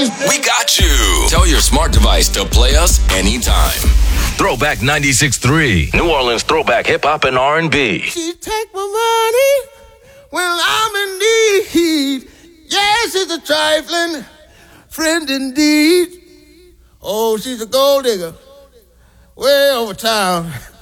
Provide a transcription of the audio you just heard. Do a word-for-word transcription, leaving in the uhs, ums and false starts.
We got you. Tell your smart device to play us anytime. Throwback ninety-six point three. New Orleans throwback hip hop and R and B. She take my money when I'm in need. Yes, it's a trifling friend indeed. Oh, she's a gold digger way over town.